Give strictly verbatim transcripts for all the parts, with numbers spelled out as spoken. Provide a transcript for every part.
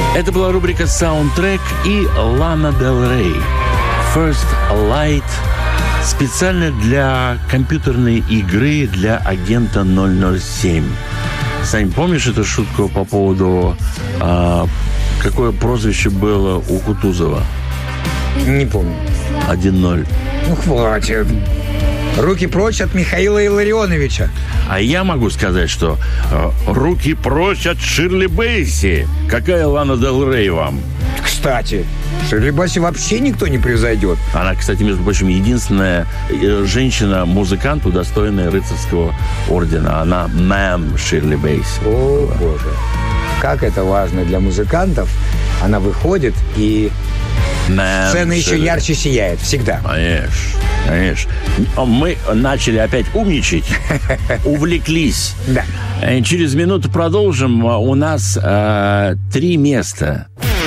Это была рубрика «Саундтрек» и Лана Дель Рей «First Light» специально для компьютерной игры для агента ноль ноль семь. Сань, помнишь эту шутку по поводу, а, какое прозвище было у Кутузова? Не помню. один ноль. Ну, хватит. Руки прочь от Михаила Илларионовича. А я могу сказать, что э, руки прочь от Ширли Бейси. Какая Лана Дель Рей вам? Кстати, Ширли Бейси вообще никто не превзойдет. Она, кстати, между прочим, единственная э, женщина-музыкант, удостоенная рыцарского ордена. Она мэм Ширли Бейси. О, боже. Как это важно для музыкантов. Она выходит и... Мэм сцена еще Ширли. Ярче сияет. Всегда. Конечно. Конечно. Мы начали опять умничать, увлеклись. Да. Через минуту продолжим. У нас э, три места.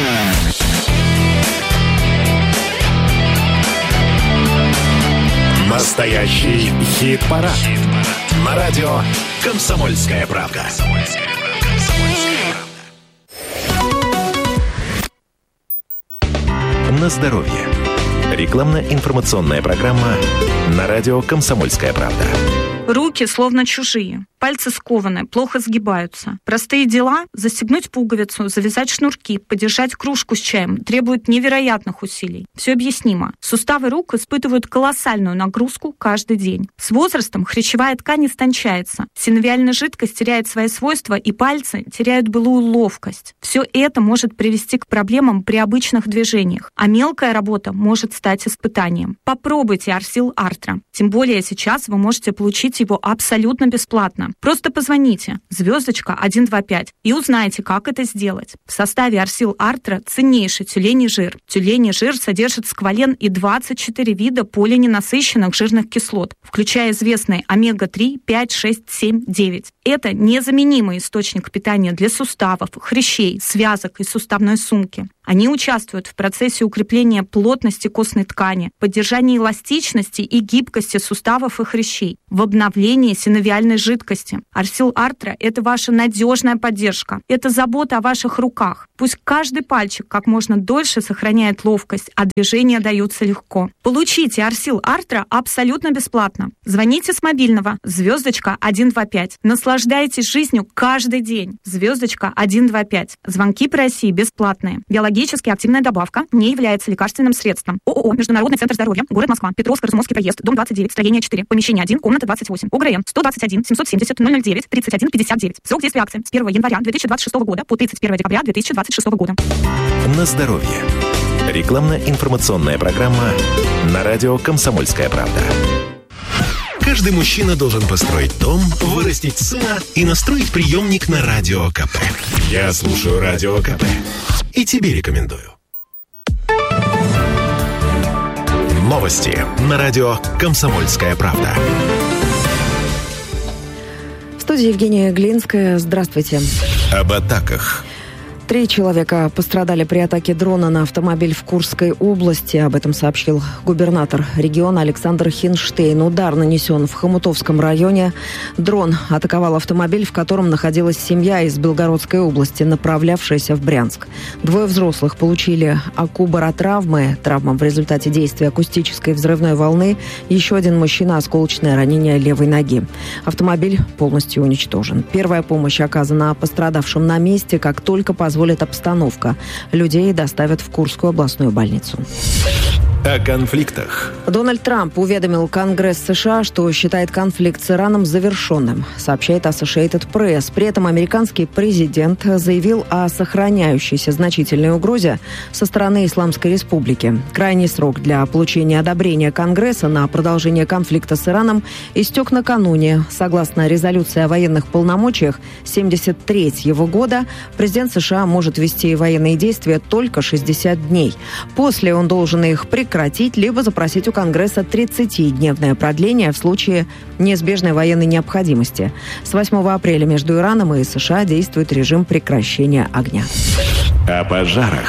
Настоящий хит-парад. Хит-парад. На радио «Комсомольская правда». На здоровье. Рекламно-информационная программа на радио «Комсомольская правда». Руки словно чужие. Пальцы скованы, плохо сгибаются. Простые дела – застегнуть пуговицу, завязать шнурки, подержать кружку с чаем – требуют невероятных усилий. Все объяснимо. Суставы рук испытывают колоссальную нагрузку каждый день. С возрастом хрящевая ткань истончается, синовиальная жидкость теряет свои свойства, и пальцы теряют былую ловкость. Все это может привести к проблемам при обычных движениях, а мелкая работа может стать испытанием. Попробуйте Арсил Артра. Тем более сейчас вы можете получить его абсолютно бесплатно. Просто позвоните звездочка один два пять и узнайте, как это сделать. В составе Арсил Артра ценнейший тюленей жир. Тюленей жир содержит сквален и двадцать четыре вида полиненасыщенных жирных кислот, включая известные омега три, пять, шесть, семь, девять. Это незаменимый источник питания для суставов, хрящей, связок и суставной сумки. Они участвуют в процессе укрепления плотности костной ткани, поддержания эластичности и гибкости суставов и хрящей, в обновлении синовиальной жидкости. Арсил Артра – это ваша надежная поддержка. Это забота о ваших руках. Пусть каждый пальчик как можно дольше сохраняет ловкость, а движения даются легко. Получите Арсил Артра абсолютно бесплатно. Звоните с мобильного звездочка один два пять. Наслаждайтесь жизнью каждый день. Звездочка один два пять. Звонки по России бесплатные. Биологически активная добавка не является лекарственным средством. ООО «Международный центр здоровья», город Москва, Петровско-Разумовский проезд, дом двадцать девять, строение четыре, помещение один, комната двадцать восемь, ОГРН сто двадцать один семьсот семьдесят ноль ноль девять тридцать один пятьдесят девять. Срок действия акции с первого января две тысячи двадцать шестого года по тридцать первого декабря две тысячи двадцать шестого года. На здоровье. Рекламно-информационная программа на радио «Комсомольская правда». Каждый мужчина должен построить дом, вырастить сына и настроить приемник на Радио КП. Я слушаю Радио КП и тебе рекомендую. Новости на радио «Комсомольская правда». В студии Евгения Глинская. Здравствуйте. Об атаках. Три человека пострадали при атаке дрона на автомобиль в Курской области. Об этом сообщил губернатор региона Александр Хинштейн. Удар нанесен в Хомутовском районе. Дрон атаковал автомобиль, в котором находилась семья из Белгородской области, направлявшаяся в Брянск. Двое взрослых получили окубаротравмы, травмам в результате действия акустической взрывной волны. Еще один мужчина — осколочное ранение левой ноги. Автомобиль полностью уничтожен. Первая помощь оказана пострадавшим на месте, как только позволит позволит обстановка. Людей доставят в Курскую областную больницу. О конфликтах. Дональд Трамп уведомил Конгресс США, что считает конфликт с Ираном завершенным, сообщает Associated Press. При этом американский президент заявил о сохраняющейся значительной угрозе со стороны Исламской Республики. Крайний срок для получения одобрения Конгресса на продолжение конфликта с Ираном истек накануне. Согласно резолюции о военных полномочиях семьдесят третьего года, президент США может вести военные действия только шестьдесят дней. После он должен их прекратить, либо запросить у Конгресса тридцатидневное продление в случае неизбежной военной необходимости. С восьмого апреля между Ираном и США действует режим прекращения огня. О пожарах.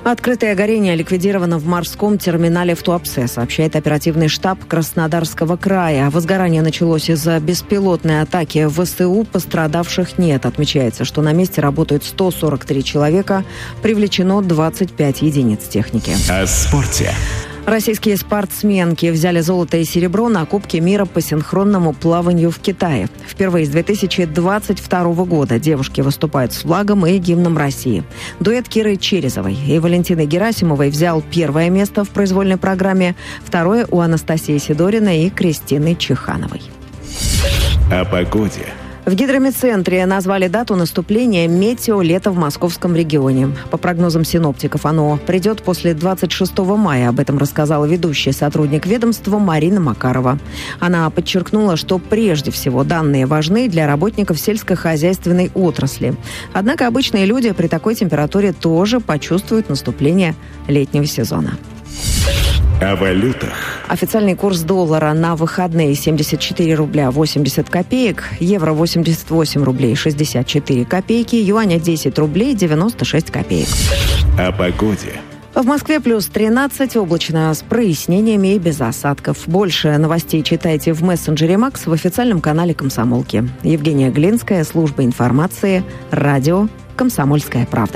Открытое горение ликвидировано в морском терминале в Туапсе, сообщает оперативный штаб Краснодарского края. Возгорание началось из-за беспилотной атаки в ВСУ. Пострадавших нет. Отмечается, что на месте работают сто сорок три человека. Привлечено двадцать пять единиц техники. О спорте. Российские спортсменки взяли золото и серебро на Кубке мира по синхронному плаванию в Китае. Впервые с две тысячи двадцать второго года девушки выступают с флагом и гимном России. Дуэт Киры Черезовой и Валентины Герасимовой взял первое место в произвольной программе, второе у Анастасии Сидорина и Кристины Чехановой. О погоде. В гидрометцентре назвали дату наступления метеолета в московском регионе. По прогнозам синоптиков, оно придет после двадцать шестого мая. Об этом рассказала ведущий сотрудник ведомства Марина Макарова. Она подчеркнула, что прежде всего данные важны для работников сельскохозяйственной отрасли. Однако обычные люди при такой температуре тоже почувствуют наступление летнего сезона. О валютах. Официальный курс доллара на выходные семьдесят четыре рубля восемьдесят копеек, евро восемьдесят восемь рублей шестьдесят четыре копейки, юаня десять рублей девяносто шесть копеек. О погоде. В Москве плюс тринадцать, облачно с прояснениями и без осадков. Больше новостей читайте в мессенджере Макс в официальном канале «Комсомолки». Евгения Глинская, служба информации, радио «Комсомольская правда».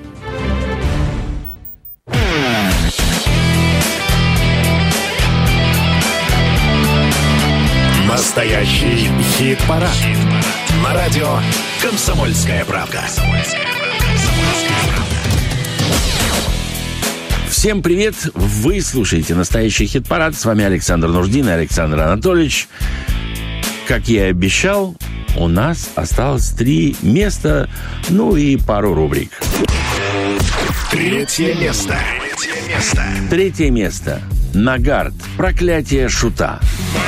Настоящий хит-парад. Хит на радио «Комсомольская правда». Всем привет! Вы слушаете настоящий хит-парад. С вами Александр Нуждин и Александр Анатольевич. Как я и обещал, у нас осталось три места, ну и пару рубрик. Третье место. Третье место. Третье место. Нагарт. Проклятие шута.